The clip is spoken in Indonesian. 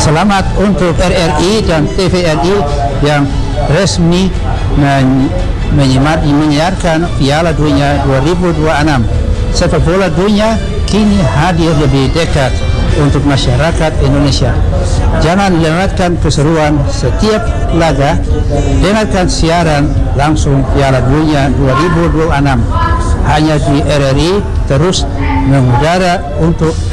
Selamat untuk RRI dan TVRI yang resmi menyiarkan Piala Dunia 2026. Sepak bola dunia kini hadir lebih dekat untuk masyarakat Indonesia. Jangan lewatkan keseruan setiap laga. Dengarkan siaran langsung Piala Dunia 2026 hanya di RRI, terus mengudara untuk